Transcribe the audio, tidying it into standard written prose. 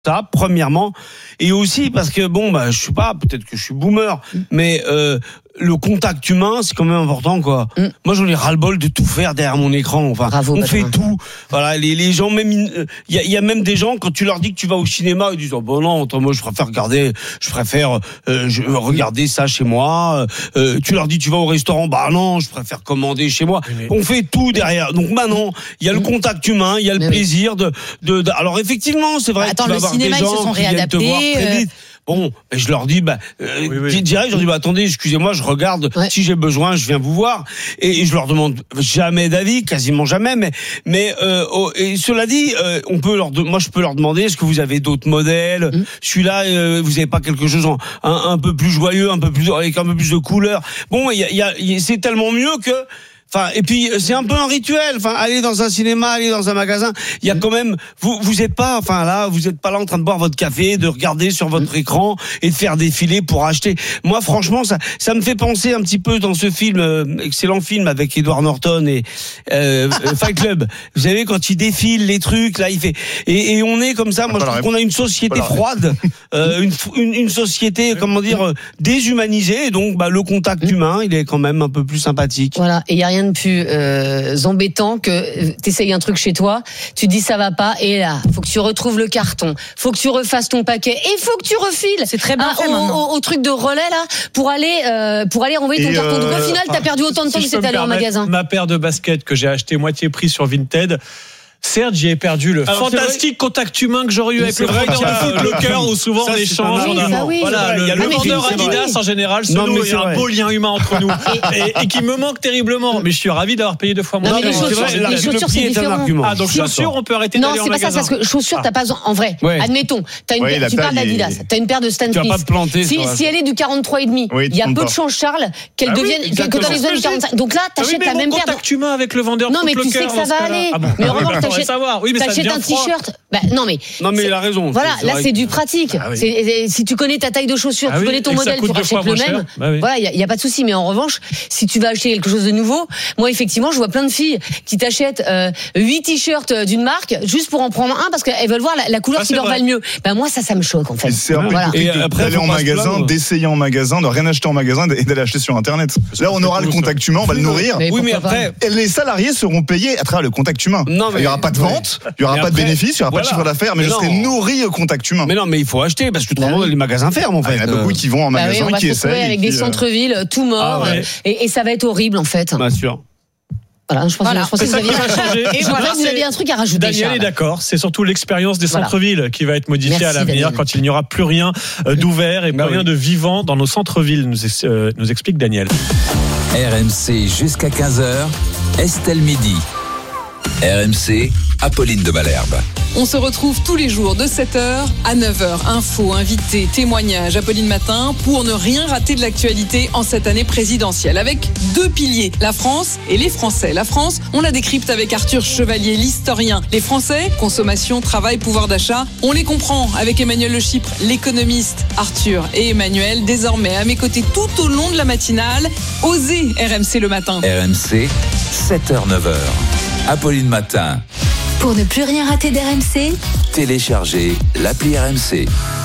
Ça, premièrement, et aussi parce que je sais pas, peut-être que je suis boomer, mais le contact humain, c'est quand même important, quoi. Moi, j'en ai ras-le-bol de tout faire derrière mon écran. Enfin, bravo, on fait tout. Voilà, les gens, même il y a même des gens, quand tu leur dis que tu vas au cinéma, ils disent non, moi je préfère regarder ça chez moi. Tu leur dis tu vas au restaurant, non, je préfère commander chez moi. On fait tout derrière. Donc maintenant, il y a le contact humain, il y a le plaisir de. Alors effectivement, c'est vrai. Attends, que tu vas le avoir cinéma, des gens ils se sont qui viennent te voir réadaptés. très vite. Bon, je leur dis, direct, je leur dis, attendez, excusez-moi, je regarde, si j'ai besoin, je viens vous voir. Et je leur demande jamais d'avis, quasiment jamais, mais et cela dit, moi je peux leur demander, est-ce que vous avez d'autres modèles? Celui-là, vous avez pas quelque chose un peu plus joyeux, avec un peu plus de couleurs? Bon, c'est tellement mieux que. Enfin, et puis c'est un peu un rituel. Enfin, aller dans un cinéma, aller dans un magasin, il y a quand même. Vous êtes pas, vous êtes pas là en train de boire votre café, de regarder sur votre écran et de faire défiler pour acheter. Moi, franchement, ça me fait penser un petit peu dans ce film, excellent film avec Edward Norton et Fight Club. Vous savez, quand il défile les trucs, là, il fait. Et on est comme ça. Moi, je trouve qu'on a une société froide, une société, déshumanisée. Et donc, le contact humain, il est quand même un peu plus sympathique. Voilà. Et il y a rien de plus embêtant que t'essayes un truc chez toi, tu dis ça va pas, et là, faut que tu retrouves le carton, faut que tu refasses ton paquet, et faut que tu refiles. C'est très bien fait au truc de relais là, pour aller renvoyer ton carton. Donc au final, t'as perdu autant de temps que c'est allé en magasin. Ma paire de baskets que j'ai acheté moitié prix sur Vinted. Certes, j'y ai perdu le fantastique contact humain que j'aurais eu avec le vendeur de Foot Locker où souvent on échange. Voilà, le vendeur Adidas en général, il y a un beau lien humain entre nous et qui me manque terriblement. Mais je suis ravi d'avoir payé 2 fois moins. Non, mais les chaussures, c'est différent. Ah, donc chaussures, on peut arrêter d'aller en magasin. Non, c'est pas ça, parce que chaussures, t'as pas besoin. En vrai, admettons, tu parles d'Adidas, t'as une paire de Stan Smith. Tu vas pas te planter. Si elle est du 43,5, il y a peu de chances, Charles, qu'elle devienne que dans les zones du 45. Donc là, t'achètes la même paire. Contact humain avec le vendeur. Non, mais tu sais que ça va aller. Mais en revanche, t'achètes un t-shirt. Non mais il a raison. Voilà, là c'est du pratique. Si tu connais ta taille de chaussure, tu connais ton modèle, tu rachètes le même. Voilà, il y a pas de souci. Mais en revanche, si tu vas acheter quelque chose de nouveau, moi effectivement, je vois plein de filles qui t'achètent 8 t-shirts d'une marque juste pour en prendre un parce qu'elles veulent voir la couleur qui leur va le mieux. Moi ça me choque en fait. Et après d'aller en magasin, d'essayer en magasin, de rien acheter en magasin et d'aller acheter sur internet. Là on aura le contact humain, on va le nourrir. Oui, mais après les salariés seront payés à travers le contact humain. Il y aura pas de vente, il y aura pas de bénéfice, il n'y aura pas de chiffre d'affaires, mais je serai nourri au contact humain. Mais non, mais il faut acheter parce que tout le monde, les magasins ferment en fait. Il y en a beaucoup qui vont en magasin, qui essayent. Avec des centres-villes tout morts et ça va être horrible en fait. Bien sûr. Voilà, je pense que vous aviez vous aviez un truc à rajouter. Daniel est d'accord, c'est surtout l'expérience des centres-villes qui va être modifiée à l'avenir, Daniel. Quand il n'y aura plus rien d'ouvert et plus rien de vivant dans nos centres-villes, nous explique Daniel. RMC jusqu'à 15h, Estelle Midi. RMC, Apolline de Malherbe. On se retrouve tous les jours de 7h à 9h. Infos, invités, témoignages, Apolline Matin, pour ne rien rater de l'actualité en cette année présidentielle. Avec 2 piliers, la France et les Français. La France, on la décrypte avec Arthur Chevalier, l'historien. Les Français, consommation, travail, pouvoir d'achat, on les comprend avec Emmanuel Le Chypre, l'économiste. Arthur et Emmanuel, désormais à mes côtés tout au long de la matinale. Osez RMC le matin. RMC, 7h-9h. Apolline Matin. Pour ne plus rien rater d'RMC, Téléchargez l'appli RMC.